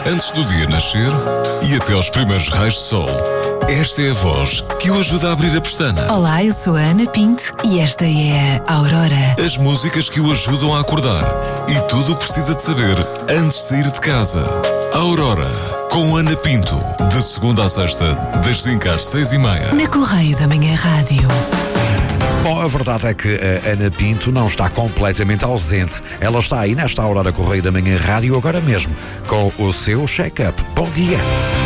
Antes do dia nascer e até aos primeiros raios de sol, esta é a voz que o ajuda a abrir a pestana. Olá, eu sou a Ana Pinto e esta é a Aurora. As músicas que o ajudam a acordar e tudo o que precisa de saber antes de sair de casa. Aurora, com Ana Pinto, de segunda à sexta, das 5 às 6:30. Na Correio da Manhã Rádio. Bom, a verdade é que a Ana Pinto não está completamente ausente. Ela está aí nesta Aurora Correio da Manhã Rádio agora mesmo, com o seu check-up. Bom dia!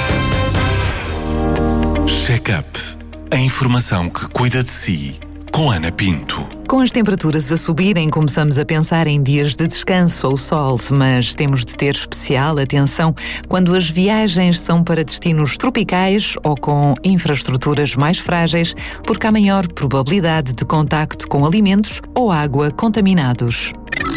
Check-up. A informação que cuida de si, com Ana Pinto. Com as temperaturas a subirem, começamos a pensar em dias de descanso ou sol, mas temos de ter especial atenção quando as viagens são para destinos tropicais ou com infraestruturas mais frágeis, porque há maior probabilidade de contacto com alimentos ou água contaminados.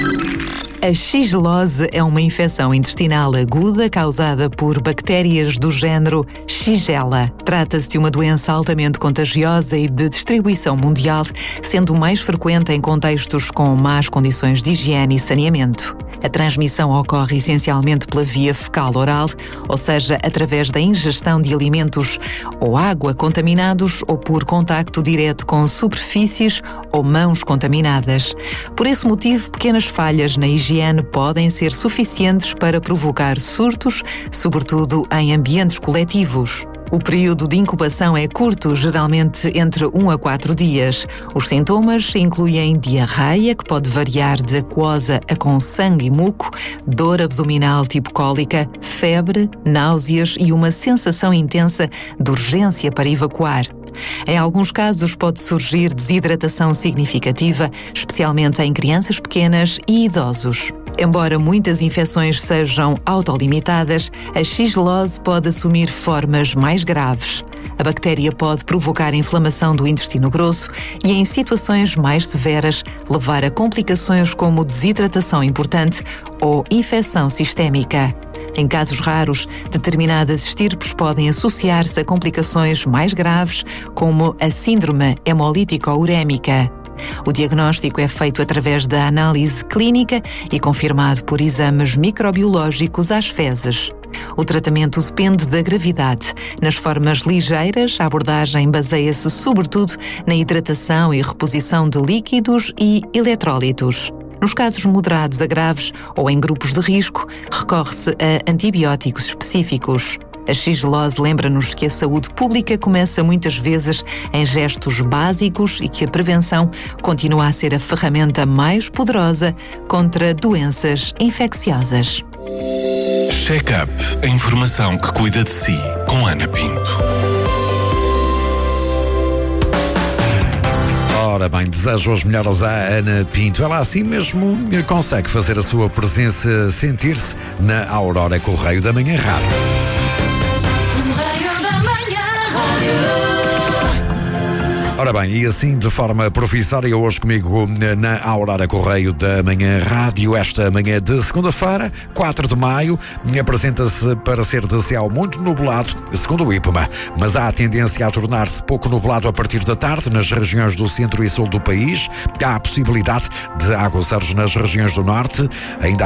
A shigelose é uma infecção intestinal aguda causada por bactérias do género Shigella. Trata-se de uma doença altamente contagiosa e de distribuição mundial, sendo mais frequente em contextos com más condições de higiene e saneamento. A transmissão ocorre essencialmente pela via fecal-oral, ou seja, através da ingestão de alimentos ou água contaminados ou por contacto direto com superfícies ou mãos contaminadas. Por esse motivo, pequenas falhas na higiene podem ser suficientes para provocar surtos, sobretudo em ambientes coletivos. O período de incubação é curto, geralmente entre 1 a 4 dias. Os sintomas incluem diarreia, que pode variar de aquosa a com sangue e muco, dor abdominal tipo cólica, febre, náuseas e uma sensação intensa de urgência para evacuar. Em alguns casos pode surgir desidratação significativa, especialmente em crianças pequenas e idosos. Embora muitas infecções sejam autolimitadas, a shigelose pode assumir formas mais graves. A bactéria pode provocar inflamação do intestino grosso e, em situações mais severas, levar a complicações como desidratação importante ou infecção sistémica. Em casos raros, determinadas estirpes podem associar-se a complicações mais graves, como a síndrome hemolítico-urémica. O diagnóstico é feito através da análise clínica e confirmado por exames microbiológicos às fezes. O tratamento depende da gravidade. Nas formas ligeiras, a abordagem baseia-se sobretudo na hidratação e reposição de líquidos e eletrólitos. Nos casos moderados a graves ou em grupos de risco, recorre-se a antibióticos específicos. A shigelose lembra-nos que a saúde pública começa muitas vezes em gestos básicos e que a prevenção continua a ser a ferramenta mais poderosa contra doenças infecciosas. Check-up. A informação que cuida de si, com Ana Pinto. Ora bem, desejo as melhoras à Ana Pinto. Ela assim mesmo consegue fazer a sua presença sentir-se na Aurora Correio da Manhã Rádio. Ora bem, e assim de forma provisória, hoje comigo na Aurora Correio da Manhã Rádio, esta manhã de segunda-feira, 4 de maio, apresenta-se para ser de céu muito nublado, segundo o IPMA, mas há a tendência a tornar-se pouco nublado a partir da tarde nas regiões do centro e sul do país. Há a possibilidade de aguaceiros nas regiões do norte, ainda